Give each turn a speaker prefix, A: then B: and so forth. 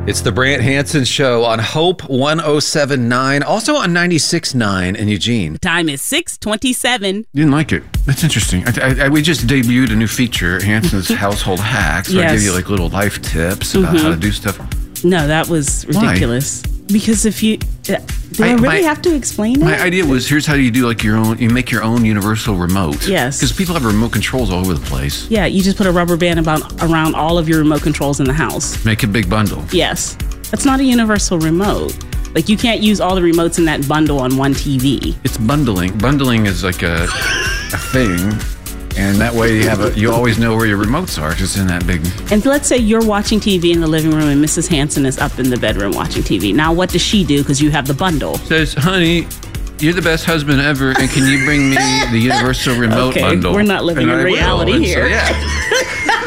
A: It's the Brant Hansen Show on Hope 107.9, also on 96.9 in Eugene.
B: Time is 6:27.
C: You didn't like it. That's interesting. We just debuted a new feature, Hansen's Household Hacks. So I give you like little life tips about how to do stuff.
B: No, that was ridiculous. Why? Because if you... do I really have to explain it?
C: My idea was, here's how you do like your own, you make your own universal remote.
B: Yes.
C: Because people have remote controls all over the place.
B: Yeah, you just put a rubber band around all of your remote controls in the house.
C: Make a big bundle.
B: Yes. That's not a universal remote. Like, you can't use all the remotes in that bundle on one TV.
C: It's bundling. Bundling is like a thing. And that way you always know where your remotes are, just in that big...
B: And let's say you're watching TV in the living room and Mrs. Hansen is up in the bedroom watching TV. Now, what does she do? Because you have the bundle.
C: Says, honey, you're the best husband ever, and can you bring me the universal remote bundle?
B: We're not living in reality here.
C: So, yeah.